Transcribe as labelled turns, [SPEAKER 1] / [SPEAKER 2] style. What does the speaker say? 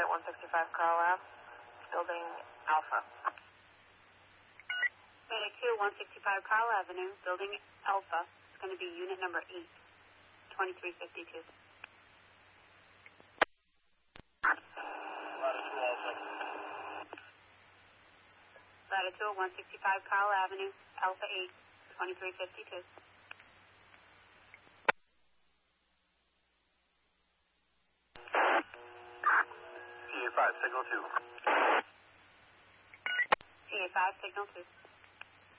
[SPEAKER 1] 165 Carl Ave, building Alpha.
[SPEAKER 2] Beta 2, 165 Carl Avenue, building Alpha. It's going to be unit number 8, 2352. Latitude 165 Carl Avenue, Alpha 8, 2352.
[SPEAKER 3] CA5, signal 2.
[SPEAKER 2] CA5, signal 2.